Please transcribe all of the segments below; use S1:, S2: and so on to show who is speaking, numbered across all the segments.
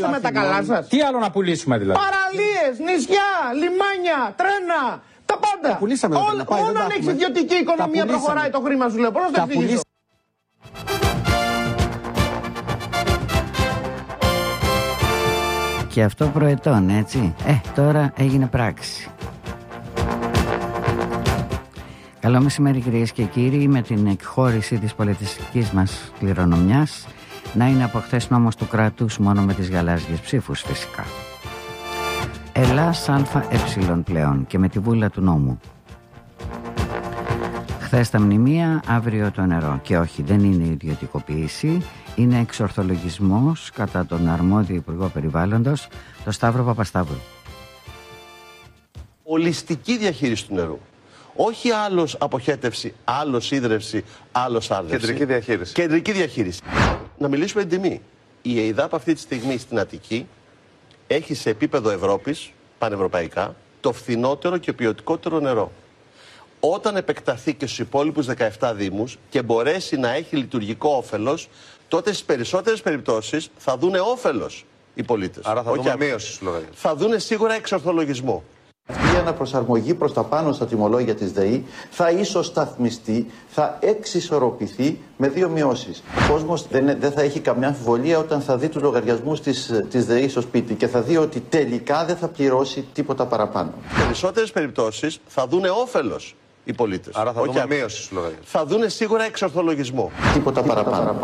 S1: πουλήσουμε τα καλά σας?
S2: Τι άλλο να πουλήσουμε δηλαδή?
S1: Παραλίες, νησιά, λιμάνια, τρένα. Τα πάντα. Μόνο αν έχεις ιδιωτική οικονομία προχωράει το χρήμα σου, λέω. Πώς να το εξηγήσω?
S3: Και αυτό προετών, έτσι. Τώρα έγινε πράξη. Καλό μεσημέρι, κυρίες και κύριοι. Με την εκχώρηση της πολιτιστικής μας κληρονομιάς να είναι από χθες νόμος του κράτους, μόνο με τις γαλάζιες ψήφους φυσικά. Ελλάς ΑΕ πλέον και με τη βούλα του νόμου. Χθες τα μνημεία, αύριο το νερό. Και όχι, δεν είναι ιδιωτικοποίηση, είναι εξορθολογισμός κατά τον αρμόδιο Υπουργό Περιβάλλοντος, τον Σταύρο Παπασταύρου.
S4: Ολιστική διαχείριση του νερού. Όχι άλλος αποχέτευση, άλλος ίδρυυση, άλλος άρδευση.
S5: Κεντρική διαχείριση.
S4: Κεντρική διαχείριση. Να μιλήσουμε την τιμή. Η ΕΙΔΑΠ αυτή τη στιγμή στην Αττική έχει σε επίπεδο Ευρώπης, πανευρωπαϊκά, το φθηνότερο και ποιοτικότερο νερό. Όταν επεκταθεί και στους υπόλοιπους 17 δήμους και μπορέσει να έχει λειτουργικό όφελος, τότε στις περισσότερες περιπτώσεις θα δούνε όφελος οι πολίτες.
S5: Άρα θα δούμε μείωση στους λογαριασμούς.
S4: Θα δούνε σίγουρα εξορθολογισμό.
S6: Αυτή η αναπροσαρμογή προς τα πάνω στα τιμολόγια της ΔΕΗ θα ισοσταθμιστεί, θα εξισορροπηθεί με δύο μειώσεις. Ο κόσμος δεν θα έχει καμιά αμφιβολία όταν θα δει τους λογαριασμούς της ΔΕΗ στο σπίτι και θα δει ότι τελικά δεν θα πληρώσει τίποτα παραπάνω.
S4: Σε περισσότερες περιπτώσεις θα δούνε όφελος οι πολίτες.
S5: Άρα θα δούμε μείωση στους λογαριασμούς.
S4: Θα δούνε σίγουρα εξορθολογισμό.
S6: Τίποτα παραπάνω.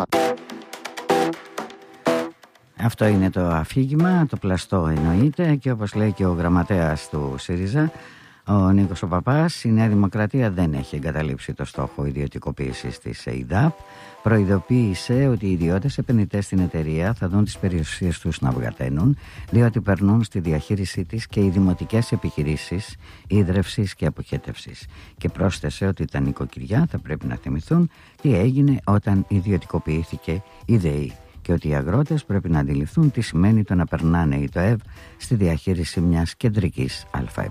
S3: Αυτό είναι το αφήγημα, το πλαστό εννοείται, και όπως λέει και ο γραμματέας του ΣΥΡΙΖΑ, ο Νίκος ο Παπάς, η Νέα Δημοκρατία δεν έχει εγκαταλείψει το στόχο ιδιωτικοποίησης της ΕΙΔΑΠ. Προειδοποίησε ότι οι ιδιώτες επενδυτές στην εταιρεία θα δουν τις περιουσίες τους να βγαταίνουν, διότι περνούν στη διαχείρισή της και οι δημοτικές επιχειρήσεις ίδρευσης και αποχέτευσης. Και πρόσθεσε ότι τα νοικοκυριά θα πρέπει να θυμηθούν τι έγινε όταν ιδιωτικοποιήθηκε η ΔΕΗ, και ότι οι αγρότες πρέπει να αντιληφθούν τι σημαίνει το να περνάνε οι ΤΟΕΒ στη διαχείριση μιας κεντρικής ΑΕ.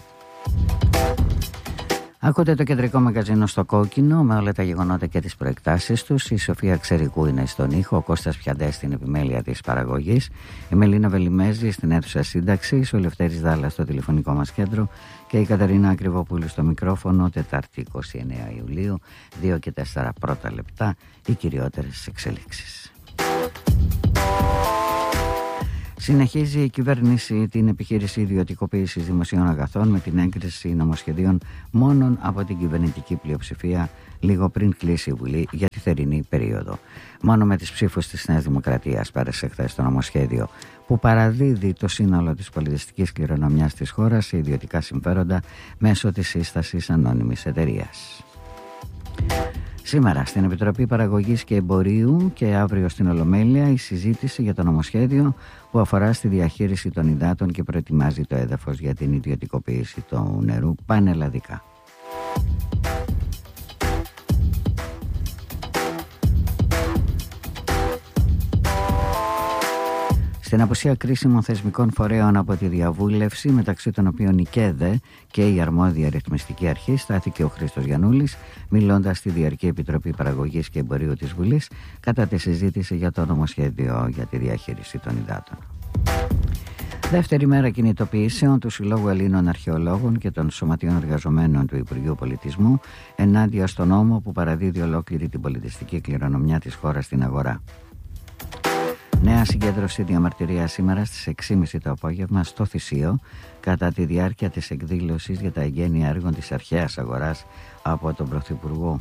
S3: Ακούτε το κεντρικό μαγαζίνο στο κόκκινο με όλα τα γεγονότα και τις προεκτάσεις τους. Η Σοφία Ξερικού είναι στον ήχο, ο Κώστας Πιαντές στην επιμέλεια της παραγωγής, η Μελίνα Βελιμέζη στην αίθουσα σύνταξης, ο Λευτέρης Δάλλας στο τηλεφωνικό μας κέντρο και η Κατερίνα Ακριβοπούλου στο μικρόφωνο. Τετάρτη 29 Ιουλίου, 2 και 4 πρώτα λεπτά, οι κυριότερες εξελίξεις. Συνεχίζει η κυβέρνηση την επιχείρηση ιδιωτικοποίησης δημοσίων αγαθών με την έγκριση νομοσχεδίων μόνον από την κυβερνητική πλειοψηφία λίγο πριν κλείσει η Βουλή για τη θερινή περίοδο. Μόνο με τις ψήφους της Νέας Δημοκρατίας πέρασε χθες το νομοσχέδιο που παραδίδει το σύνολο της πολιτιστικής κληρονομιάς της χώρας σε ιδιωτικά συμφέροντα μέσω της σύστασης ανώνυμης εταιρείας. Σήμερα στην Επιτροπή Παραγωγής και Εμπορίου και αύριο στην Ολομέλεια η συζήτηση για το νομοσχέδιο που αφορά στη διαχείριση των υδάτων και προετοιμάζει το έδαφος για την ιδιωτικοποίηση του νερού πανελλαδικά. Στην απουσία κρίσιμων θεσμικών φορέων από τη διαβούλευση, μεταξύ των οποίων η ΚΕΔΕ και η αρμόδια ρυθμιστική αρχή, στάθηκε ο Χρήστος Γιαννούλης, μιλώντας στη Διαρκή Επιτροπή Παραγωγής και Εμπορίου της Βουλής κατά τη συζήτηση για το νομοσχέδιο για τη διαχείριση των υδάτων. Δεύτερη μέρα κινητοποιήσεων του Συλλόγου Ελλήνων Αρχαιολόγων και των Σωματείων Εργαζομένων του Υπουργείου Πολιτισμού ενάντια στον νόμο που παραδίδει ολόκληρη την πολιτιστική κληρονομιά της χώρας στην αγορά. Νέα συγκέντρωση διαμαρτυρία σήμερα στις 6.30 το απόγευμα στο Θησίο κατά τη διάρκεια της εκδήλωσης για τα εγγένεια έργων της αρχαίας αγοράς από τον Πρωθυπουργό.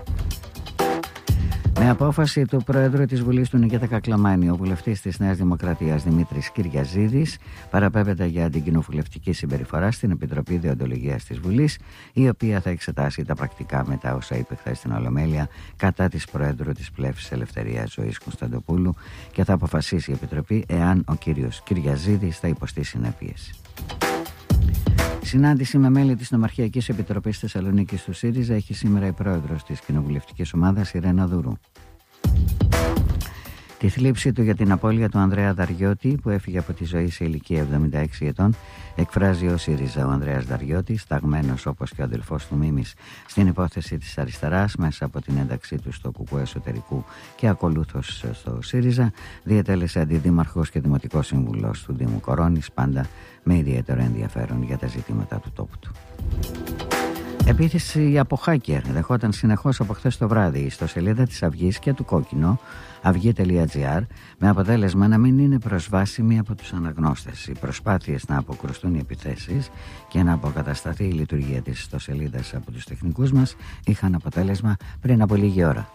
S3: Με απόφαση του Πρόεδρου της Βουλής του Νικήτα Κακλαμάνη, ο βουλευτής της Νέας Δημοκρατίας Δημήτρης Κυριαζίδης παραπέμπεται για αντικοινοβουλευτική συμπεριφορά στην Επιτροπή Δεοντολογίας της Βουλής, η οποία θα εξετάσει τα πρακτικά μετά όσα είπε χθες στην Ολομέλεια κατά της Προέδρου της Πλεύσης Ελευθερίας Ζωής Κωνσταντοπούλου και θα αποφασίσει η Επιτροπή εάν ο κύριος Κυριαζίδης θα υποστεί συνέπειες. Συνάντηση με μέλη της Νομαρχιακής Επιτροπής Θεσσαλονίκης του ΣΥΡΙΖΑ έχει σήμερα η πρόεδρος της κοινοβουλευτικής ομάδας, η Ρένα Δουρού. Τη θλίψη του για την απώλεια του Ανδρέα Δαριώτη, που έφυγε από τη ζωή σε ηλικία 76 ετών, εκφράζει ο ΣΥΡΙΖΑ. Ο Ανδρέας Δαριώτης, ταγμένος όπως και ο αδελφός του Μίμης στην υπόθεση της αριστεράς, μέσα από την ένταξή του στο ΚΚΕ εσωτερικού και ακολούθως στο ΣΥΡΙΖΑ, διετέλεσε αντιδήμαρχος και δημοτικός σύμβουλος του Δήμου Κορώνης, πάντα με ιδιαίτερο ενδιαφέρον για τα ζητήματα του τόπου του. Επίθεση από hacker δεχόταν συνεχώς από χθες το βράδυ η ιστοσελίδα της Αυγής και του Κόκκινο, αυγή.gr, με αποτέλεσμα να μην είναι προσβάσιμη από τους αναγνώστες. Οι προσπάθειες να αποκρουστούν οι επιθέσεις και να αποκατασταθεί η λειτουργία της ιστοσελίδας από τους τεχνικούς μας είχαν αποτέλεσμα πριν από λίγη ώρα.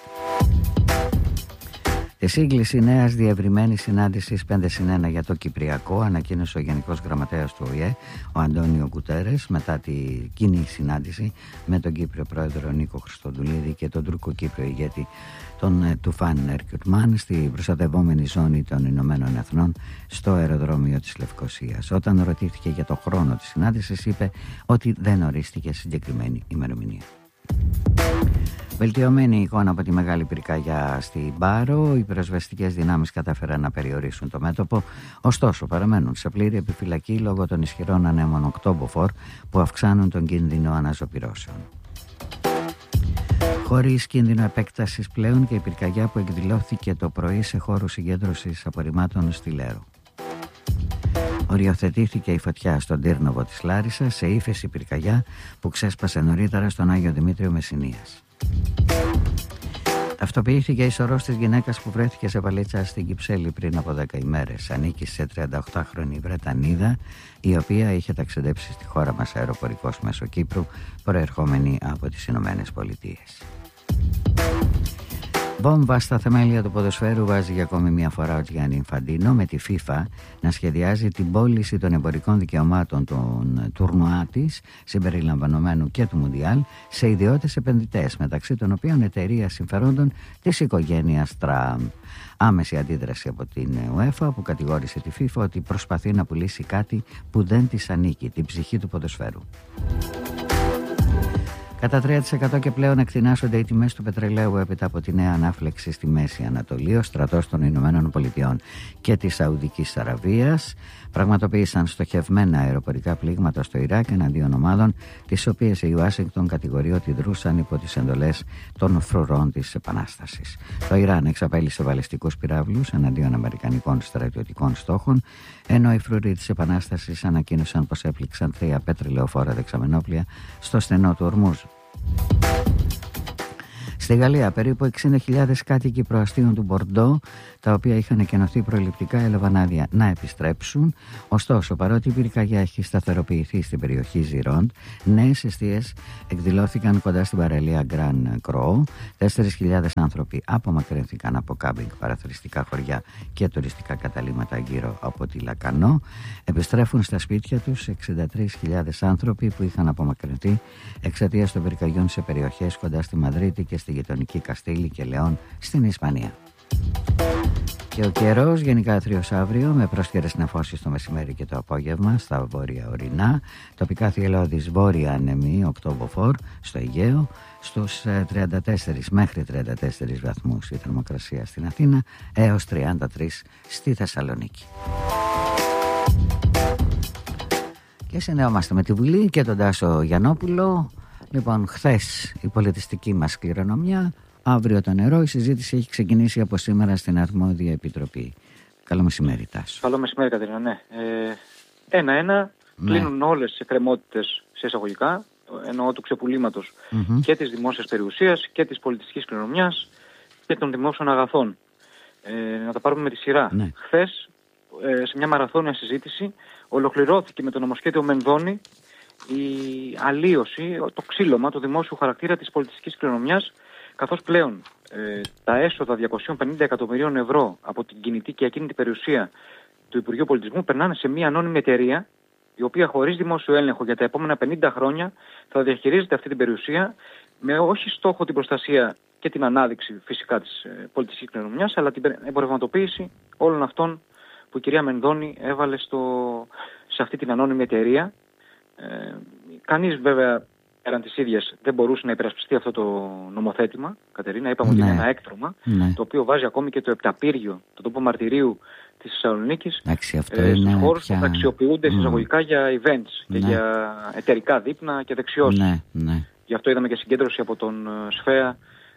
S3: Τη σύγκληση νέας διευρυμένης συνάντησης 5+1 για το Κυπριακό ανακοίνωσε ο Γενικός Γραμματέας του ΟΗΕ, ο Αντώνιο Γκουτέρες, μετά τη κοινή συνάντηση με τον Κύπριο Πρόεδρο Νίκο Χριστοδουλίδη και τον Τουρκο-Κύπριο ηγέτη τον Τουφάν Ερκιουτμάν στην προστατευόμενη ζώνη των Ηνωμένων Εθνών στο αεροδρόμιο της Λευκωσίας. Όταν ρωτήθηκε για το χρόνο της συνάντησης, είπε ότι δεν ορίστηκε συγκεκριμένη ημερομηνία. Βελτιωμένη εικόνα από τη Μεγάλη Πυρκαγιά στη Μπάρο, οι πυροσβεστικές δυνάμεις κατάφεραν να περιορίσουν το μέτωπο, ωστόσο παραμένουν σε πλήρη επιφυλακή λόγω των ισχυρών ανέμων οκτώμποφορ που αυξάνουν τον κίνδυνο αναζωπυρώσεων. Χωρίς κίνδυνο επέκτασης πλέον και η πυρκαγιά που εκδηλώθηκε το πρωί σε χώρους συγκέντρωσης απορριμμάτων στη Λέρο. Οριοθετήθηκε η φωτιά στον Τύρνοβο της Λάρισσας σε ύφεση πυρκαγιά που ξέσπασε νωρίτερα στον Άγιο Δημήτριο Μεσσηνίας. Ταυτοποιήθηκε η σωρός της γυναίκας που βρέθηκε σε βαλίτσα στην Κυψέλη πριν από 10 ημέρες. Ανήκει σε 38χρονη Βρετανίδα, η οποία είχε ταξιδέψει στη χώρα μας αεροπορικός μέσω Κύπρου, προερχόμενη από τις Ηνωμένες Πολιτείες. Βόμβα στα θεμέλια του ποδοσφαίρου βάζει για ακόμη μια φορά ο Γιάννη Ινφαντίνο, με τη FIFA να σχεδιάζει την πώληση των εμπορικών δικαιωμάτων των τουρνουά της, συμπεριλαμβανομένου και του Μουντιάλ, σε ιδιώτες επενδυτές, μεταξύ των οποίων εταιρεία συμφερόντων της οικογένειας Τραμπ. Άμεση αντίδραση από την UEFA, που κατηγόρησε τη FIFA ότι προσπαθεί να πουλήσει κάτι που δεν της ανήκει, την ψυχή του ποδοσφαίρου. Κατά 3% και πλέον εκτινάσσονται οι τιμές του πετρελαίου έπειτα από τη νέα ανάφλεξη στη Μέση Ανατολή. Ο στρατός των Ηνωμένων Πολιτειών και της Σαουδικής Αραβίας πραγματοποίησαν στοχευμένα αεροπορικά πλήγματα στο Ιράκ εναντίον ομάδων, τις οποίες η Ουάσιγκτον κατηγορεί ότι δρούσαν υπό τις εντολές των φρουρών της Επανάστασης. Το Ιράν εξαπέλυσε βαλιστικούς πυράβλους εναντίον αμερικανικών στρατιωτικών στόχων, ενώ οι φρουροί της Επανάστασης ανακοίνωσαν πως έπληξαν 3 πετρελαιοφόρα δεξαμενόπλια στο στενό του Ορμούζ. Στη Γαλλία, περίπου 60.000 κάτοικοι προαστίων του Μπορντό, τα οποία είχαν εκενωθεί προληπτικά, έλαβαν άδεια να επιστρέψουν. Ωστόσο, παρότι η πυρκαγιά έχει σταθεροποιηθεί στην περιοχή Ζιρόντ, νέες εστίες εκδηλώθηκαν κοντά στην παραλία Γκραν Κρό. 4.000 άνθρωποι απομακρύνθηκαν από κάμπινγκ, παραθυριστικά χωριά και τουριστικά καταλύματα γύρω από τη Λακανό. Επιστρέφουν στα σπίτια τους 63.000 άνθρωποι που είχαν απομακρυνθεί εξαιτίας των πυρκαγιών σε περιοχές κοντά στη Μαδρίτη και στη γειτονική Καστήλη και Λεόν στην Ισπανία. Και ο καιρός γενικά άθριος αύριο, με πρόσκαιρες νεφώσεις το μεσημέρι και το απόγευμα στα βόρεια ορεινά, τοπικά θυελλώδης βόρεια ανεμή οκτώμποφορ στο Αιγαίο, στους 34 μέχρι 34 βαθμούς η θερμοκρασία στην Αθήνα, έως 33 στη Θεσσαλονίκη. Και συνδεόμαστε με τη Βουλή και τον Τάσο Γιαννόπουλο. Λοιπόν, χθες η πολιτιστική μας κληρονομιά, αύριο το νερό. Η συζήτηση έχει ξεκινήσει από σήμερα στην Αρμόδια Επιτροπή. Καλό μεσημέρι, Τάσο.
S2: Καλό μεσημέρι, Κατερίνα, ναι. 1-1, κλείνουν όλες τις εκκρεμότητες σε εισαγωγικά, εννοώ του ξεπουλήματος και της δημόσιας περιουσίας και της πολιτιστικής κληρονομιάς και των δημόσιων αγαθών. Να τα πάρουμε με τη σειρά.
S3: Ναι.
S2: Χθες, σε μια μαραθώνια συζήτηση, ολοκληρώθηκε με το νομοσχέδιο Μενδώνη η αλλίωση, το ξύλωμα του δημόσιου χαρακτήρα της πολιτιστικής κληρονομιάς, καθώς πλέον τα έσοδα 250 εκατομμυρίων ευρώ από την κινητή και ακίνητη περιουσία του Υπουργείου Πολιτισμού περνάνε σε μια ανώνυμη εταιρεία, η οποία χωρίς δημόσιο έλεγχο για τα επόμενα 50 χρόνια θα διαχειρίζεται αυτή την περιουσία με όχι στόχο την προστασία και την ανάδειξη φυσικά της πολιτιστικής κληρονομιάς, αλλά την εμπορευματοποίηση όλων αυτών που η κυρία Μενδώνη έβαλε σε αυτή την ανώνυμη εταιρεία. Κανείς βέβαια πέραν της ίδιας δεν μπορούσε να υπερασπιστεί αυτό το νομοθέτημα. Κατερίνα, είπαμε ότι είναι ένα έκτρωμα, το οποίο βάζει ακόμη και το επταπύργιο, το τόπο μαρτυρίου της Θεσσαλονίκης, στους χώρους που θα αξιοποιούνται εισαγωγικά για events και για εταιρικά δείπνα και δεξιώσεις. Γι' αυτό είδαμε και συγκέντρωση από τον ΣΦΕΑ,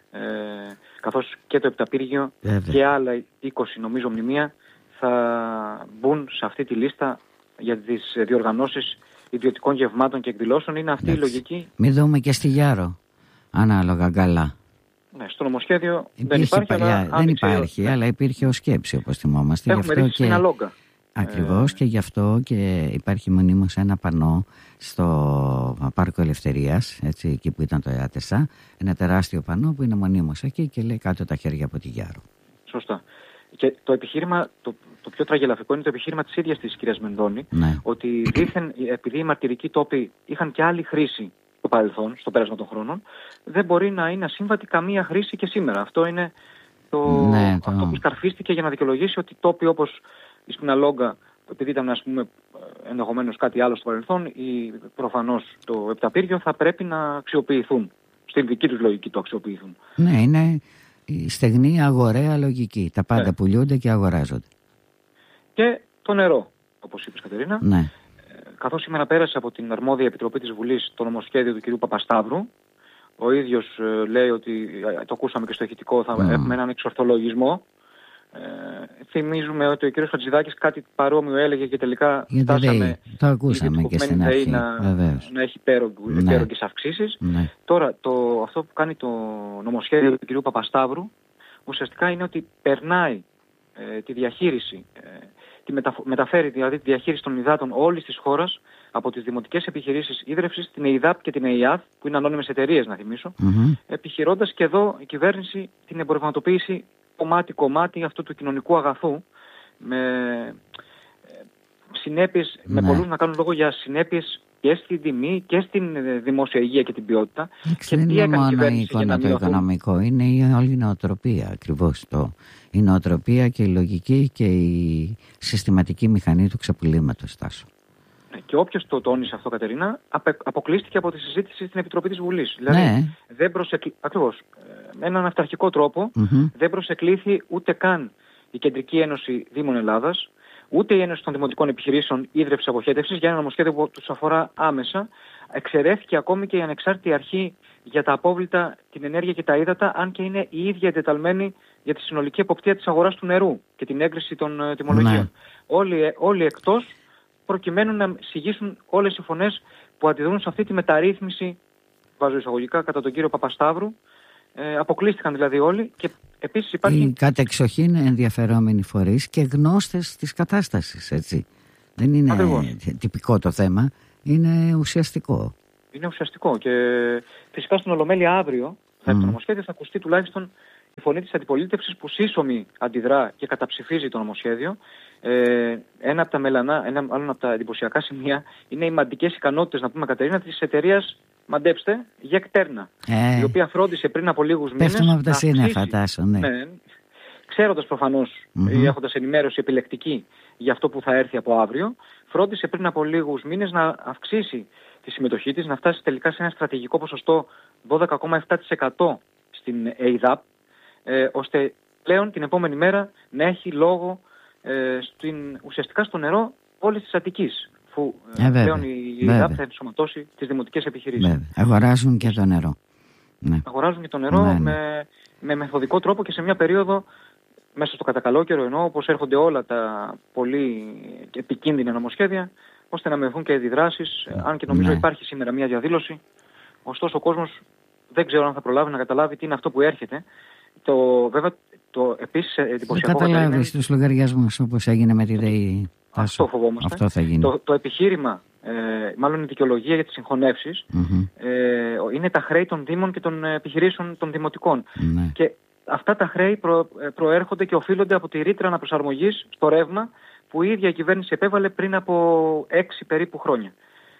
S2: καθώς και το επταπύργιο και άλλα 20 νομίζω μνημεία θα μπουν σε αυτή τη λίστα για τις διοργανώσεις ιδιωτικών γευμάτων και εκδηλώσεων. Είναι αυτή η λογική.
S3: Μην δούμε και στη Γιάρο, ανάλογα καλά.
S2: Ναι, στο νομοσχέδιο
S3: υπήρχε
S2: δεν υπάρχει,
S3: παλιά, δεν υπάρχει, αλλά υπήρχε ως σκέψη, όπως θυμόμαστε.
S2: Έχουμε ρίξει στην αλόγκα.
S3: Ακριβώς, και γι' αυτό και υπάρχει μονίμως ένα πανό στο Πάρκο Ελευθερίας, έτσι, εκεί που ήταν το ΕΑΤΕΣΑ, ένα τεράστιο πανό που είναι μονίμως εκεί και λέει κάτω τα χέρια από τη Γιάρο.
S2: Σωστά. Και το επιχείρημα, το πιο τραγελαφικό είναι το επιχείρημα της ίδιας της κυρίας Μενδώνη, ότι δήθεν, επειδή οι μαρτυρικοί τόποι είχαν και άλλη χρήση στο παρελθόν, στο πέρασμα των χρόνων, δεν μπορεί να είναι ασύμβατη καμία χρήση και σήμερα. Αυτό είναι αυτό που σκαρφίστηκε για να δικαιολογήσει ότι τόποι όπως η Σπιναλόγκα, επειδή ήταν, ας πούμε, ενδεχομένως κάτι άλλο στο παρελθόν, ή προφανώς το επταπύργιο θα πρέπει να αξιοποιηθούν. Στην δική τους λογική το αξιοποιηθούν.
S3: Ναι, είναι η στεγνή αγοραία λογική. Τα πάντα πουλιούνται και αγοράζονται.
S2: Και το νερό, όπως είπες, Κατερίνα.
S3: Ναι.
S2: Καθώς σήμερα πέρασε από την αρμόδια επιτροπή της Βουλής το νομοσχέδιο του κ. Παπασταύρου, ο ίδιος λέει ότι, το ακούσαμε και στο ηχητικό, θα έχουμε έναν εξορθολογισμό. Θυμίζουμε ότι ο κ. Χατζηδάκης κάτι παρόμοιο έλεγε και τελικά φτάσαμε
S3: το ακούσαμε και στην αρχή,
S2: να έχει υπέρογγες αυξήσεις. Τώρα αυτό που κάνει το νομοσχέδιο του κ. Παπασταύρου ουσιαστικά είναι ότι περνάει τη διαχείριση, μεταφέρει δηλαδή τη διαχείριση των υδάτων όλης της χώρας από τις δημοτικές επιχειρήσεις ίδρευσης, την ΕΙΔΑΠ και την ΕΙΑΔ, που είναι ανώνυμες εταιρείες να θυμίσω, επιχειρώντας και εδώ η κυβέρνηση την εμπορευματοποίηση κομμάτι αυτού του κοινωνικού αγαθού, με συνέπειες, με πολλούς να κάνουν λόγο για συνέπειες και στην τιμή και στην δημόσια υγεία και την ποιότητα.
S3: Και δεν είναι μόνο η εικόνα το οικονομικό, είναι η όλη νοοτροπία ακριβώς. Η νοοτροπία και η λογική και η συστηματική μηχανή του ξεπουλήματος, Τάσο.
S2: Και όποιος το τόνισε αυτό, Κατερίνα, αποκλείστηκε από τη συζήτηση στην Επιτροπή της Βουλής. Δηλαδή, ακριβώς, με έναν αυταρχικό τρόπο δεν προσεκλήθη ούτε καν η Κεντρική Ένωση Δήμων Ελλάδας, ούτε η Ένωση των Δημοτικών Επιχειρήσεων ίδρυυσης αποχέτευσης για ένα νομοσχέδιο που τους αφορά άμεσα. Εξαιρέθηκε ακόμη και η ανεξάρτητη αρχή για τα απόβλητα, την ενέργεια και τα ύδατα, αν και είναι η ίδια εντεταλμένη για τη συνολική εποπτεία της αγοράς του νερού και την έγκριση των τιμολογίων. Όλοι εκτός, προκειμένου να συγγύσουν όλες οι φωνές που αντιδρούν σε αυτή τη μεταρρύθμιση, βάζω εισαγωγικά, κατά τον κύριο Παπασταύρου. Αποκλείστηκαν δηλαδή όλοι και επίσης υπάρχει...
S3: Οι κατεξοχήν ενδιαφερόμενοι φορείς και γνώστες της κατάστασης, έτσι. Δεν είναι τυπικό το θέμα, είναι ουσιαστικό.
S2: Είναι ουσιαστικό και φυσικά στην Ολομέλεια αύριο θα έρθει το νομοσχέδιο, θα ακουστεί τουλάχιστον η φωνή της αντιπολίτευσης που σύσσωμη αντιδρά και καταψηφίζει το νομοσχέδιο. Ένα από τα εντυπωσιακά σημεία είναι οι μαντικές ικανότητες, να πούμε, Κατερίνα, της εταιρείας, μαντέψτε, Γεκτέρνα, η οποία φρόντισε πριν από λίγους μήνες.
S3: Πέφτουμε από τα σύννεφα, Τάσο, ναι.
S2: Ξέροντας προφανώς ή έχοντας ενημέρωση επιλεκτική για αυτό που θα έρθει από αύριο, φρόντισε πριν από λίγους μήνες να αυξήσει τη συμμετοχή της, να φτάσει τελικά σε ένα στρατηγικό ποσοστό 12,7% στην ΕΙΔΑΠ, ώστε πλέον την επόμενη μέρα να έχει λόγο ουσιαστικά στο νερό όλης της Αττικής, που πλέον η ΕΙΔΑΠ θα ενσωματώσει τις δημοτικές επιχειρήσεις.
S3: Αγοράζουν και το νερό.
S2: Αγοράζουν και το νερό με μεθοδικό τρόπο και σε μια περίοδο, μέσα στο κατακαλόκαιρο εννοώ, όπως έρχονται όλα τα πολύ επικίνδυνα νομοσχέδια, ώστε να μεθούν και αντιδράσεις, αν και νομίζω υπάρχει σήμερα μια διαδήλωση. Ωστόσο ο κόσμος δεν ξέρω αν θα προλάβει να καταλάβει τι είναι αυτό που έρχεται. Βέβαια, το επίσης εντυπωσιακό...
S3: Δεν καταλάβεις τους λογαριασμούς όπως έγινε με τη ΔΕΗ.
S2: Αυτό φοβόμαστε.
S3: Αυτό θα γίνει.
S2: Το επιχείρημα, μάλλον η δικαιολογία για τις συγχωνεύσεις, είναι τα χρέη των Δήμων και των επιχειρήσεων των δημοτικών. Και αυτά τα χρέη προέρχονται και οφείλονται από τη ρήτρα αναπροσαρμογής στο ρεύμα που η ίδια η κυβέρνηση επέβαλε πριν από 6 περίπου χρόνια.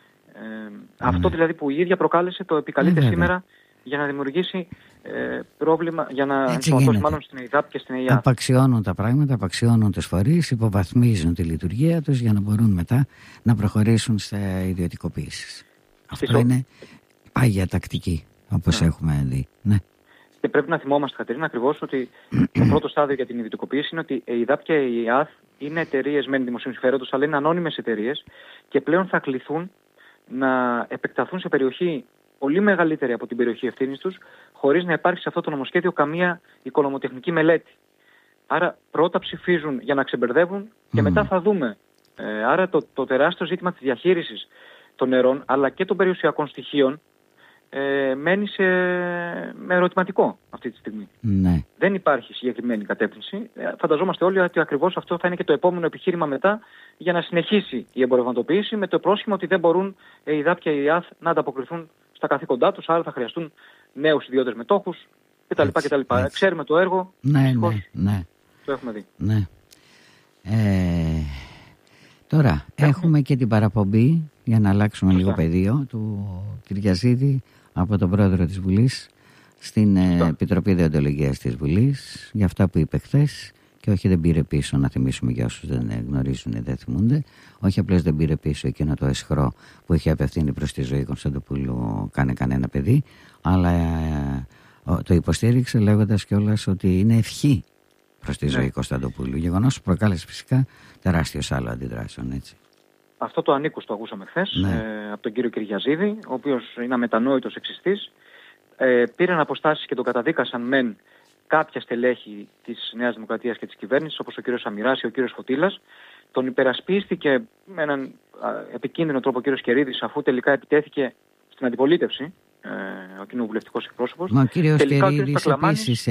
S2: Αυτό δηλαδή που η ίδια προκάλεσε το επικαλείται σήμερα για να δημιουργήσει πρόβλημα, για να ενσωματώσει μάλλον στην ΕΙΔΑΠ και στην ΕΙΑ.
S3: Απαξιώνουν τα πράγματα, απαξιώνουν τις φορείς, υποβαθμίζουν τη λειτουργία τους για να μπορούν μετά να προχωρήσουν σε ιδιωτικοποίησεις. Αυτό είναι πάγια τακτική, όπως έχουμε δει. Ναι.
S2: Και πρέπει να θυμόμαστε, Κατερίνα, ακριβώς ότι το πρώτο στάδιο για την ιδιωτικοποίηση είναι ότι η ΕΙΔΑΠ και η ΕΑΘ είναι εταιρείες μεν δημοσίου συμφέροντος, αλλά είναι ανώνυμες εταιρείες και πλέον θα κληθούν να επεκταθούν σε περιοχή πολύ μεγαλύτερη από την περιοχή ευθύνης τους, χωρίς να υπάρχει σε αυτό το νομοσχέδιο καμία οικονομοτεχνική μελέτη. Άρα πρώτα ψηφίζουν για να ξεμπερδεύουν και μετά θα δούμε. Άρα το τεράστιο ζήτημα της διαχείρισης των νερών αλλά και των περιουσιακών στοιχείων μένει με ερωτηματικό αυτή τη στιγμή.
S3: Ναι.
S2: Δεν υπάρχει συγκεκριμένη κατεύθυνση. Φανταζόμαστε όλοι ότι ακριβώς αυτό θα είναι και το επόμενο επιχείρημα μετά για να συνεχίσει η εμπορευματοποίηση με το πρόσχημα ότι δεν μπορούν η ΕΙΔΑΠ και η ΕΑΘ να ανταποκριθούν στα καθήκοντά τους, άρα θα χρειαστούν νέους ιδιώτες μετόχους κτλ. Ξέρουμε το έργο.
S3: Ναι.
S2: Το έχουμε δει.
S3: Ναι. Τώρα έχουμε και την παραπομπή, για να αλλάξουμε λίγο πεδίο, του Κυριαζίδη από τον πρόεδρο της Βουλής στην Επιτροπή Δεοντολογίας της Βουλής για αυτά που είπε χθες. Και όχι, δεν πήρε πίσω, να θυμίσουμε για όσους δεν γνωρίζουν ή δεν θυμούνται, όχι απλώς δεν πήρε πίσω εκείνο το αισχρό που είχε απευθύνει προς τη ζωή Κωνσταντοπούλου, κάνε κανένα παιδί, αλλά το υποστήριξε λέγοντας κιόλας ότι είναι ευχή προς τη ζωή Κωνσταντοπούλου. Γεγονός που προκάλεσε φυσικά τεράστιο σάλο αντιδράσεων, έτσι.
S2: Αυτό το ανήκως το ακούσαμε χθες από τον κύριο Κυριαζίδη, ο οποίος είναι αμετανόητος εξιστής. Πήραν αποστάσεις και τον καταδίκασαν μεν κάποια στελέχη της Νέας Δημοκρατίας και της κυβέρνησης, όπως ο κύριος Σαμυράς ή ο κύριος Φωτήλας. Τον υπερασπίστηκε με έναν επικίνδυνο τρόπο ο κύριος Κερίδης, αφού τελικά επιτέθηκε στην αντιπολίτευση ο κοινοβουλευτικός εκπρόσωπος.
S3: Μα ο κύριος Κερίδης επίσης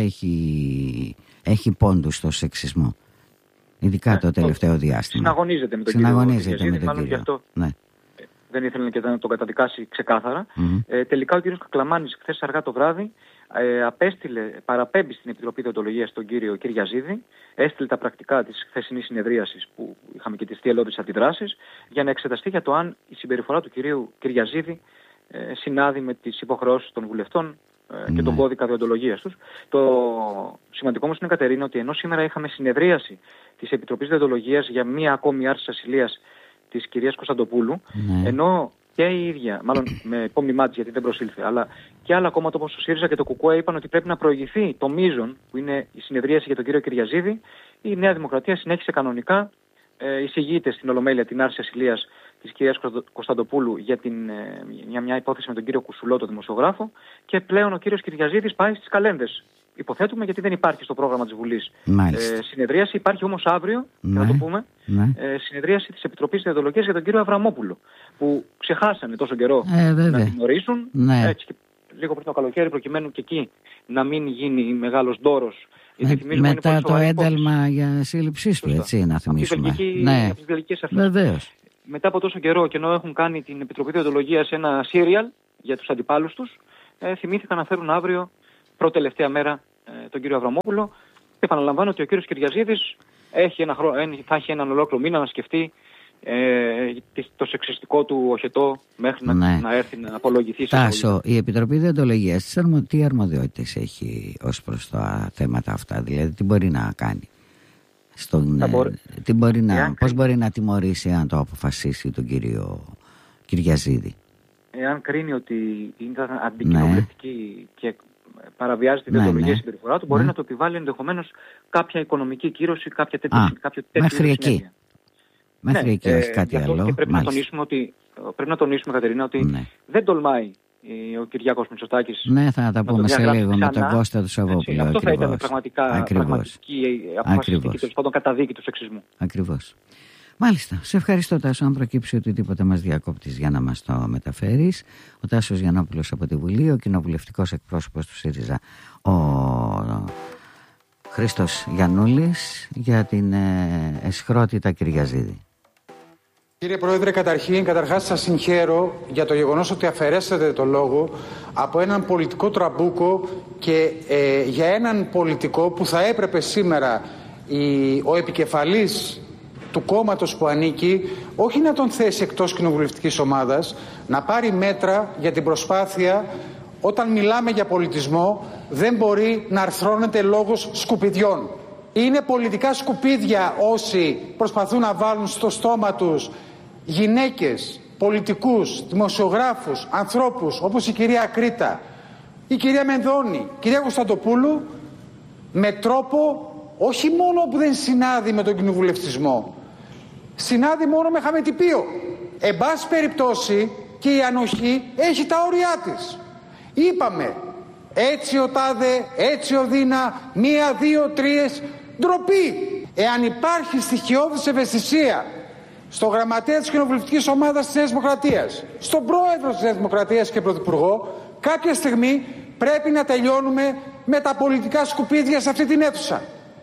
S3: έχει πόντους στο σεξισμό. Ειδικά το τελευταίο διάστημα.
S2: Συναγωνίζεται με τον κύριο Κερίδη. Δεν ήθελε και να τον καταδικάσει ξεκάθαρα. Τελικά ο κύριος Κακλαμάνης χθες αργά το βράδυ παραπέμπει στην Επιτροπή Δεοντολογίας τον κύριο Κυριαζίδη, έστειλε τα πρακτικά της χθεσινής συνεδρίασης που είχαμε και τις θυελλώδεις αντιδράσεις, για να εξεταστεί για το αν η συμπεριφορά του κυρίου Κυριαζίδη συνάδει με τις υποχρεώσεις των βουλευτών και τον κώδικα δεοντολογίας τους. Το σημαντικό όμως είναι, Κατερίνα, ότι ενώ σήμερα είχαμε συνεδρίαση της Επιτροπής Δεοντολογίας για μία ακόμη άρση ασυλίας της κυρίας Κωνσταντοπούλου, ενώ και η ίδια, μάλλον με υπόμνημά της γιατί δεν προσήλθε, αλλά και άλλα κόμματα όπως ο ΣΥΡΙΖΑ και το ΚΚΕ είπαν ότι πρέπει να προηγηθεί το μείζον που είναι η συνεδρίαση για τον κύριο Κυριαζίδη, η Νέα Δημοκρατία συνέχισε κανονικά, εισηγείται στην Ολομέλεια την άρση ασυλίας της κυρίας Κωνσταντοπούλου για μια υπόθεση με τον κύριο Κουσουλό, τον δημοσιογράφο, και πλέον ο κύριος Κυριαζίδης πάει στις καλένδες. Υποθέτουμε, γιατί δεν υπάρχει στο πρόγραμμα της Βουλής συνεδρίαση. Υπάρχει όμως αύριο, να το πούμε, συνεδρίαση της Επιτροπής Δεοντολογίας για τον κύριο Αβραμόπουλο, που ξεχάσανε τόσο καιρό να την ορίσουν. Έτσι, και λίγο πριν το καλοκαίρι, προκειμένου και εκεί να μην γίνει μεγάλος ντόρος.
S3: Μετά το ένταλμα για σύλληψή του, έτσι, να θυμίσουμε.
S2: Από τις βελγικές αρχές.
S3: Βεβαίως.
S2: Μετά από τόσο καιρό, και ενώ έχουν κάνει την Επιτροπή Δεοντολογίας ένα serial για τους αντιπάλους τους, θυμήθηκαν να φέρουν αύριο, πρώτη-τελευταία μέρα, τον κύριο Αβραμόπουλο. Επαναλαμβάνω ότι ο κύριος Κυριαζίδης θα έχει έναν ολόκληρο μήνα να σκεφτεί το σεξιστικό του οχετό μέχρι να έρθει να απολογηθεί.
S3: Τάσο, η Επιτροπή Δεοντολογίας τι αρμοδιότητες έχει ως προς τα θέματα αυτά, δηλαδή τι μπορεί να κάνει, πώς μπορεί να τιμωρήσει αν το αποφασίσει τον κύριο Κυριαζίδη?
S2: Εάν κρίνει ότι ήταν αντικοινοβουλευτική και παραβιάζει την δεοντολογία συμπεριφορά του, μπορεί να το επιβάλλει ενδεχομένως κάποια οικονομική κύρωση, κάποιο τέτοιο
S3: μέχρι εκεί. Μέχρι εκεί, όχι κάτι άλλο.
S2: Και πρέπει να τονίσουμε, Κατερίνα, ότι δεν τολμάει ο Κυριάκος Μητσοτάκης.
S3: Ναι, θα τα πούμε σε λίγο με τον Κώστα του Σαββόπουλου.
S2: Αυτό θα ήταν πραγματική αποφασιστική, τέλος πάντων, καταδίκη του σεξισμού.
S3: Ακριβώς. Μάλιστα. Σε ευχαριστώ, Τάσο. Αν προκύψει οτιδήποτε μας διακόπτεις για να μας το μεταφέρεις. Ο Τάσος Γιαννόπουλος από τη Βουλή, ο κοινοβουλευτικός εκπρόσωπος του ΣΥΡΙΖΑ, ο Χρήστος Γιαννούλης, για την αισχρότητα Κυριαζίδη.
S7: Κύριε Πρόεδρε, καταρχάς σας συγχαίρω για το γεγονός ότι αφαιρέσατε το λόγο από έναν πολιτικό τραμπούκο και για έναν πολιτικό που θα έπρεπε σήμερα ο επικεφαλής του κόμματος που ανήκει όχι να τον θέσει εκτός κοινοβουλευτικής ομάδας, να πάρει μέτρα για την προσπάθεια. Όταν μιλάμε για πολιτισμό δεν μπορεί να αρθρώνεται λόγος σκουπιδιών. Είναι πολιτικά σκουπίδια όσοι προσπαθούν να βάλουν στο στόμα τους γυναίκες πολιτικούς, δημοσιογράφους, ανθρώπους όπως η κυρία Κρήτα, η κυρία Μενδώνη, η κυρία Κωνσταντοπούλου, με τρόπο όχι μόνο που δεν συνάδει με τον κοινοβουλευτισμό, συνάδει μόνο με χαμετυπίο. Εν πάση περιπτώσει και η ανοχή έχει τα όρια της. Είπαμε έτσι ο τάδε, έτσι ο δίνα, 1, 2, 3, ντροπή. Εάν υπάρχει στοιχειώδης ευαισθησία στο γραμματέα της κοινοβουλευτικής ομάδας της Νέας Δημοκρατίας, στον πρόεδρο της Νέας Δημοκρατίας και πρωθυπουργό, κάποια στιγμή πρέπει να τελειώνουμε με τα πολιτικά σκουπίδια σε αυτή την αίθουσα.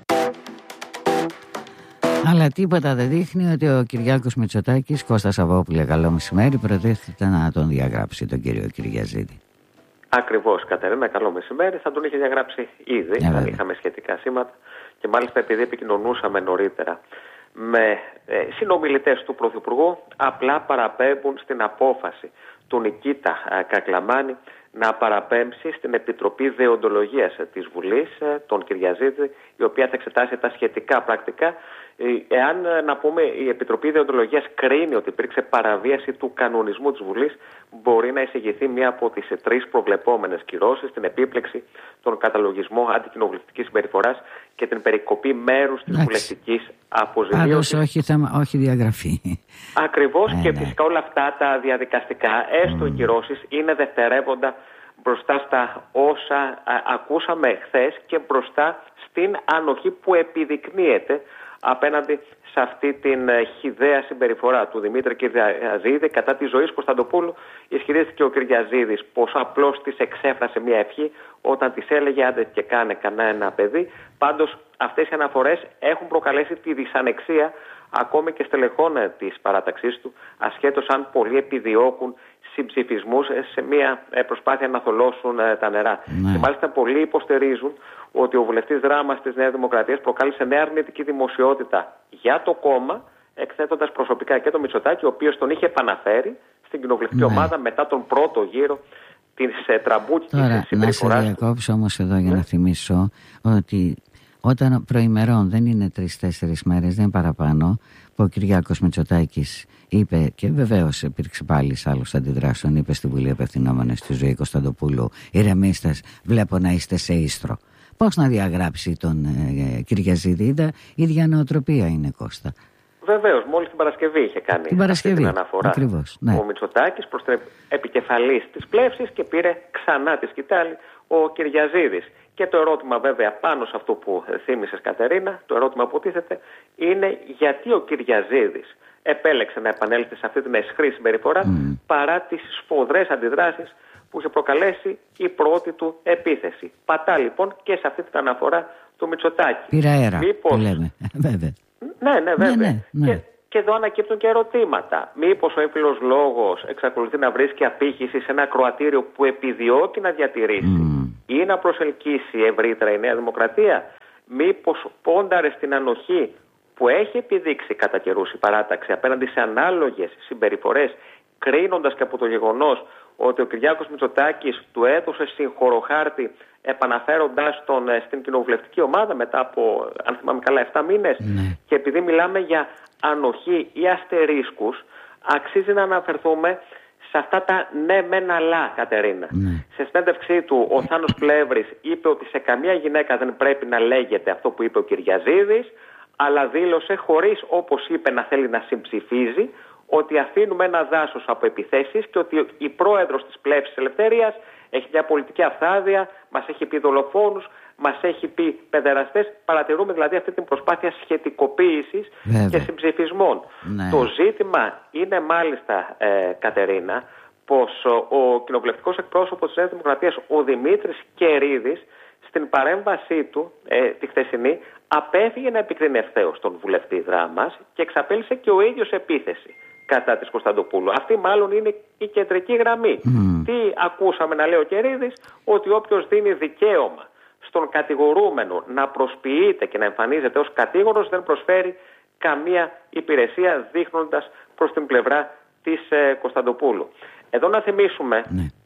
S3: Αλλά τίποτα δεν δείχνει ότι ο Κυριάκος Μητσοτάκης, Κώστας Σαββόπουλε, καλό μεσημέρι, προτίθεται να τον διαγράψει τον κύριο Κυριαζίδη.
S8: Ακριβώς, Κατερίνα, καλό μεσημέρι. Θα τον είχε διαγράψει ήδη, αν είχαμε σχετικά σήματα. Και μάλιστα επειδή επικοινωνούσαμε νωρίτερα με συνομιλητές του Πρωθυπουργού, απλά παραπέμπουν στην απόφαση του Νικήτα Κακλαμάνη να παραπέμψει στην Επιτροπή Δεοντολογίας της Βουλής τον Κυριαζίδη, η οποία θα εξετάσει τα σχετικά πρακτικά. Εάν, να πούμε, η Επιτροπή Δεοντολογίας κρίνει ότι υπήρξε παραβίαση του κανονισμού της Βουλής, μπορεί να εισηγηθεί μία από τις 3 προβλεπόμενες κυρώσεις, την επίπλεξη, τον καταλογισμό αντικοινοβουλευτικής συμπεριφοράς και την περικοπή μέρους της βουλευτικής αποζημίωσης.
S3: Πάντως όχι διαγραφή.
S8: Ακριβώς, και φυσικά όλα αυτά τα διαδικαστικά, έστω οι κυρώσεις, είναι δευτερεύοντα μπροστά στα όσα ακούσαμε χθες και μπροστά στην ανοχή που επιδεικνύεται απέναντι σε αυτή την χυδαία συμπεριφορά του Δημήτρη Κυριαζίδη κατά τη ζωής Κωνσταντοπούλου. Ισχυρίστηκε ο Κυριαζίδης πως απλώς της εξέφρασε μια ευχή όταν της έλεγε άντε και κάνε κανένα παιδί. Πάντως αυτές οι αναφορές έχουν προκαλέσει τη δυσανεξία ακόμη και στελεχών της παράταξής του, ασχέτως αν πολλοί επιδιώκουν συμψηφισμούς σε μια προσπάθεια να θολώσουν τα νερά. Και μάλιστα πολλοί υποστηρίζουν ότι ο βουλευτής Δράμας της Νέας Δημοκρατίας προκάλεσε νέα αρνητική δημοσιότητα για το κόμμα, εκθέτοντας προσωπικά και τον Μητσοτάκη, ο οποίος τον είχε επαναφέρει στην κοινοβουλευτική ομάδα μετά τον πρώτο γύρο της τραμπούκικης συμπεριφοράς.
S3: Τώρα, να σε διακόψω όμως εδώ για να θυμίσω ότι όταν προημερών, δεν είναι 3-4 μέρες, δεν είναι παραπάνω, που ο Κυριάκος Μητσοτάκης είπε, και βεβαίως υπήρξε πάλι άλλος αντιδράσεων, είπε στη Βουλή απευθυνόμενος στη Ζωή Κωνσταντοπούλου, ηρεμήστε, βλέπω να είστε σε ίστρο. Πώς να διαγράψει τον Κυριαζίδη? Η ίδια νοοτροπία είναι, Κώστα.
S8: Βεβαίως, μόλις την Παρασκευή είχε κάνει την αναφορά ο Μητσοτάκης προς την επικεφαλής της πλεύσης και πήρε ξανά τη σκητάλη ο Κυριαζίδης. Και το ερώτημα βέβαια πάνω σε αυτό που θύμισες, Κατερίνα, το ερώτημα που τίθεται είναι γιατί ο Κυριαζίδης επέλεξε να επανέλθει σε αυτή την αισχρή συμπεριφορά παρά τις σφοδρές αντιδράσεις που είχε προκαλέσει η πρώτη του επίθεση. Πατά λοιπόν και σε αυτή την αναφορά του Μητσοτάκη.
S3: Πήρα αέρα, που λέμε. Βέβαια.
S8: Ναι, βέβαια. Ναι. Και εδώ ανακύπτουν και ερωτήματα. Μήπως ο έμφυλος λόγος εξακολουθεί να βρίσκει απήχηση σε ένα ακροατήριο που επιδιώκει να διατηρήσει ή να προσελκύσει ευρύτερα η Νέα Δημοκρατία? Μήπως πόνταρε στην ανοχή που έχει επιδείξει κατά καιρούς η παράταξη απέναντι σε ανάλογες συμπεριφορές, κρίνοντας και από το γεγονός ότι ο Κυριάκος Μητσοτάκης του έδωσε συγχωροχάρτη επαναφέροντάς τον στην κοινοβουλευτική ομάδα μετά από, αν θυμάμαι καλά, 7 μήνες. Και επειδή μιλάμε για ανοχή ή αστερίσκους, αξίζει να αναφερθούμε σε αυτά τα ναι μεν αλλά, Κατερίνα. Σε συνέντευξή του ο Θάνος Πλεύρης είπε ότι σε καμία γυναίκα δεν πρέπει να λέγεται αυτό που είπε ο Κυριαζίδης, αλλά δήλωσε, χωρίς όπως είπε να θέλει να συμψηφίζει, ότι αφήνουμε ένα δάσος από επιθέσεις και ότι η πρόεδρος της Πλεύσης Ελευθερίας έχει μια πολιτική αυθάδεια, μας έχει πει δολοφόνους, μας έχει πει παιδεραστές. Παρατηρούμε δηλαδή αυτή την προσπάθεια σχετικοποίησης και συμψηφισμών. Το ζήτημα είναι μάλιστα, Κατερίνα, πως ο κοινοβουλευτικός εκπρόσωπος της Νέας Δημοκρατίας, ο Δημήτρης Κερίδης, στην παρέμβασή του τη χθεσινή, απέφυγε να επικρίνει ευθέως τον βουλευτή Δράμας και εξαπέλυσε και ο ίδιος επίθεση κατά της Κωνσταντοπούλου. Αυτή μάλλον είναι η κεντρική γραμμή. Τι ακούσαμε να λέει ο Κερίδης? Ότι όποιος δίνει δικαίωμα στον κατηγορούμενο να προσποιείται και να εμφανίζεται ως κατήγορος δεν προσφέρει καμία υπηρεσία, δείχνοντας προς την πλευρά της Κωνσταντοπούλου. Εδώ να θυμίσουμε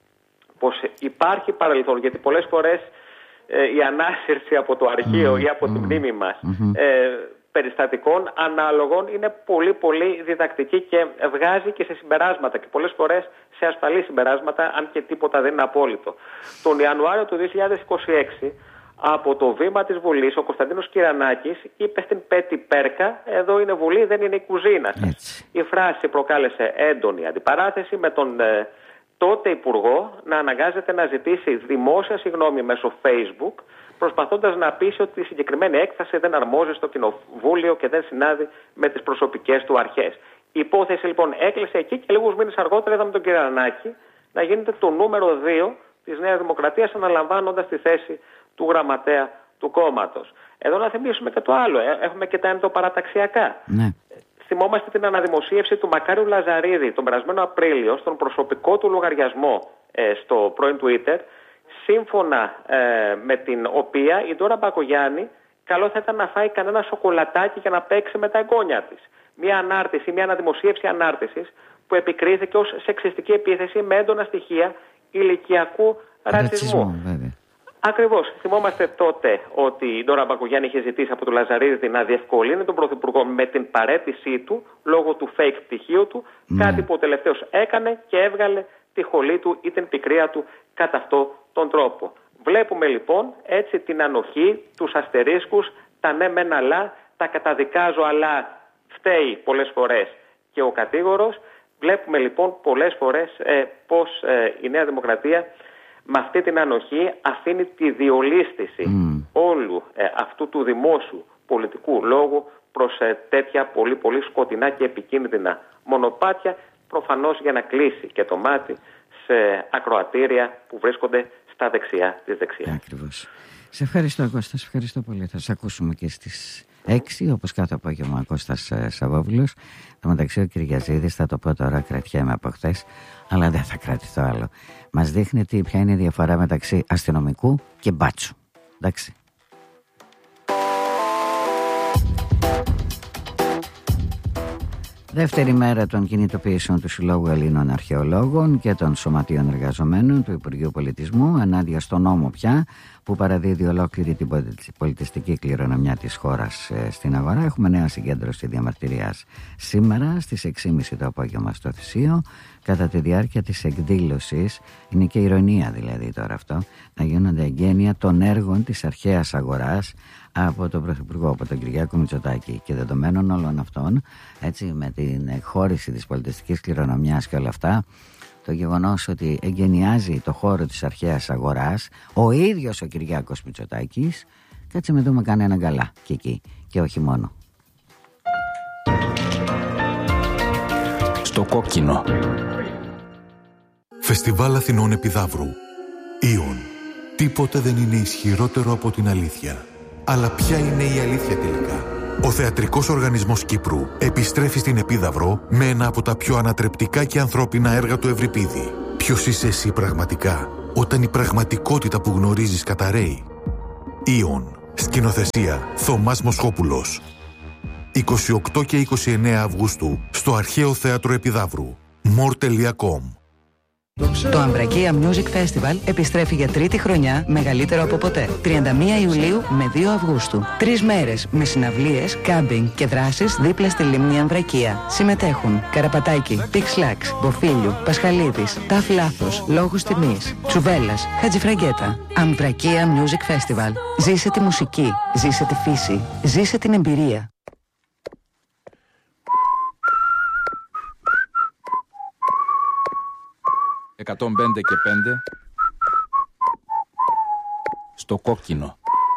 S8: πως υπάρχει παρελθόν, γιατί πολλές φορές η ανάσυρση από το αρχείο ή από τη μνήμη μας περιστατικών ανάλογων είναι πολύ πολύ διδακτική και βγάζει και σε συμπεράσματα και πολλές φορές σε ασφαλή συμπεράσματα, αν και τίποτα δεν είναι απόλυτο. Τον Ιανουάριο του 2026 από το βήμα της Βουλής ο Κωνσταντίνος Κυρανάκης είπε στην Πέτη Πέρκα «Εδώ είναι Βουλή, δεν είναι η κουζίνα σας». Η φράση προκάλεσε έντονη αντιπαράθεση με τον τότε Υπουργό να αναγκάζεται να ζητήσει δημόσια συγγνώμη μέσω Facebook, προσπαθώντας να πείσει ότι η συγκεκριμένη έκθεση δεν αρμόζει στο Κοινοβούλιο και δεν συνάδει με τις προσωπικές του αρχές. Η υπόθεση λοιπόν έκλεισε εκεί και λίγους μήνες αργότερα είδαμε τον Κυρανάκη να γίνεται το νούμερο 2 της Νέας Δημοκρατίας, αναλαμβάνοντας τη θέση του γραμματέα του κόμματος. Εδώ να θυμίσουμε και το άλλο. Έχουμε και τα ενδοπαραταξιακά. Ναι. Θυμόμαστε την αναδημοσίευση του Μακάριου Λαζαρίδη τον περασμένο Απρίλιο στον προσωπικό του λογαριασμό στο πρώην Twitter, σύμφωνα με την οποία η Ντόρα Μπακογιάννη καλό θα ήταν να φάει κανένα σοκολατάκι για να παίξει με τα εγγόνια της. Μια ανάρτηση, μια αναδημοσίευση ανάρτησης που επικρίθηκε ως σεξιστική επίθεση με έντονα στοιχεία ηλικιακού ρατσισμού. Ακριβώς. Θυμόμαστε τότε ότι η Ντόρα Μπακογιάννη είχε ζητήσει από τον Λαζαρίδη να διευκολύνει τον Πρωθυπουργό με την παραίτησή του λόγω του fake πτυχίου του, κάτι που ο τελευταίος έκανε και έβγαλε τη χολή του ή την πικρία του κατά αυτόν τον τρόπο. Βλέπουμε λοιπόν έτσι την ανοχή, τους αστερίσκους, τα ναι μεν αλλά, τα καταδικάζω αλλά φταίει πολλές φορές και ο κατήγορος. Βλέπουμε λοιπόν πολλές φορές πως η Νέα Δημοκρατία με αυτή την ανοχή αφήνει τη διολίσθηση όλου αυτού του δημόσιου πολιτικού λόγου προς τέτοια πολύ πολύ σκοτεινά και επικίνδυνα μονοπάτια, προφανώς για να κλείσει και το μάτι σε ακροατήρια που βρίσκονται στα δεξιά της δεξιάς.
S3: Ακριβώς. Σε ευχαριστώ Κώστα, σε ευχαριστώ πολύ. Θα σε ακούσουμε και στις 6 όπως κάθε απόγευμα ο Κώστας Σαββόπουλος. Το μεταξύ ο Κυριαζίδης, θα το πω τώρα, κρατιέμαι από χθες, αλλά δεν θα κρατηθώ άλλο. Μας δείχνει ποια είναι η διαφορά μεταξύ αστυνομικού και μπάτσου. Εντάξει. Δεύτερη μέρα των κινητοποιήσεων του Συλλόγου Ελλήνων Αρχαιολόγων και των Σωματείων Εργαζομένων του Υπουργείου Πολιτισμού ενάντια στον νόμο πια που παραδίδει ολόκληρη την πολιτιστική κληρονομιά της χώρας στην αγορά. Έχουμε νέα συγκέντρωση διαμαρτυρίας σήμερα στις 6.30 το απόγευμα στο Θησίο. Κατά τη διάρκεια της εκδήλωσης, είναι και ηρωνία δηλαδή τώρα αυτό, να γίνονται εγγένεια των έργων της αρχαίας αγοράς από τον Πρωθυπουργό, από τον Κυριάκο Μητσοτάκη, και δεδομένων όλων αυτών, έτσι, με την εκχώρηση της πολιτιστικής κληρονομιάς και όλα αυτά, το γεγονός ότι εγκαινιάζει το χώρο της αρχαίας αγοράς ο ίδιος ο Κυριάκος Μητσοτάκης, κάτσε με δούμε κανένα καλά και εκεί και όχι μόνο.
S9: Στο κόκκινο.
S10: Φεστιβάλ Αθηνών Επιδαύρου. Ιον. Τίποτε δεν είναι ισχυρότερο από την αλήθεια. Αλλά ποια είναι η αλήθεια τελικά? Ο Θεατρικός Οργανισμός Κύπρου επιστρέφει στην Επίδαυρο με ένα από τα πιο ανατρεπτικά και ανθρώπινα έργα του Ευρυπίδη. Ποιος είσαι εσύ πραγματικά, όταν η πραγματικότητα που γνωρίζεις καταραίει? Ιον. Σκηνοθεσία Θωμάς Μοσχόπουλος. 28 και 29 Αυγούστου στο Αρχαίο Θέατρο Επιδαύρου. more.com.
S11: Το Αμβρακία Music Festival επιστρέφει για τρίτη χρονιά, μεγαλύτερο από ποτέ. 31 Ιουλίου με 2 Αυγούστου. 3 μέρες με συναυλίες, κάμπινγκ και δράσεις δίπλα στη λίμνη Αμβρακία. Συμμετέχουν Καραπατάκη, Πίξ-Λάξ, Μποφίλιου, Πασχαλίδης, Ταφ Λάθος, Λόγους Τιμής, Τσουβέλλας, Χατζηφραγκέτα. Αμβρακία Music Festival. Ζήσε τη μουσική, ζήσε τη φύση, ζήσε την εμπειρία.
S9: 105 και 5 στο κόκκινο.